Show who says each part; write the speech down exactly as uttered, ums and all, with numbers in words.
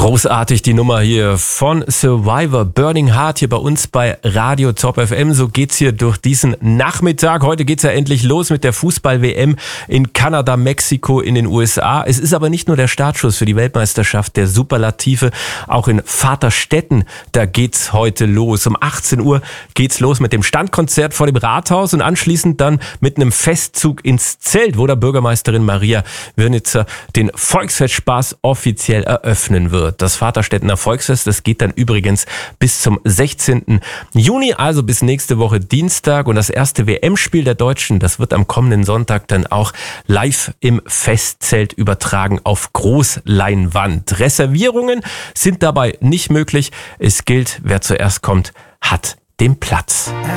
Speaker 1: Großartig die Nummer hier von Survivor, Burning Heart hier bei uns bei Radio Top F M. So geht's hier durch diesen Nachmittag. Heute geht's ja endlich los mit der Fußball-W M in Kanada, Mexiko, in den U S A. Es ist aber nicht nur der Startschuss für die Weltmeisterschaft der Superlative. Auch in Vaterstetten, da geht's heute los. Um achtzehn Uhr geht's los mit dem Standkonzert vor dem Rathaus und anschließend dann mit einem Festzug ins Zelt, wo der Bürgermeisterin Maria Wirnitzer den Volksfestspaß offiziell eröffnen wird. Das Vaterstedtener Volksfest, das geht dann übrigens bis zum sechzehnten Juni, also bis nächste Woche Dienstag. Und das erste W M-Spiel der Deutschen, das wird am kommenden Sonntag dann auch live im Festzelt übertragen auf Großleinwand. Reservierungen sind dabei nicht möglich. Es gilt, wer zuerst kommt, hat den Platz.